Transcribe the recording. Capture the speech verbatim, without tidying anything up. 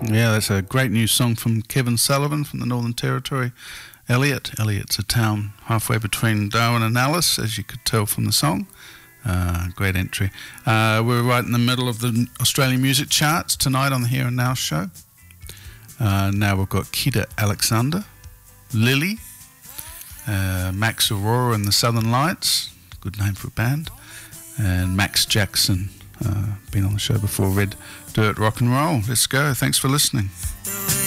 Yeah, that's a great new song from Kevin Sullivan from the Northern Territory. Elliot. Elliot's a town halfway between Darwin and Alice, as you could tell from the song. Uh, great entry. Uh, we're right in the middle of the Australian music charts tonight on the Here and Now show. Uh, now we've got Kida Alexander, Lily, uh, Max Aurora and the Southern Lights, good name for a band, and Max Jackson, uh, been on the show before, Red Dirt Rock and Roll. Let's go. Thanks for listening.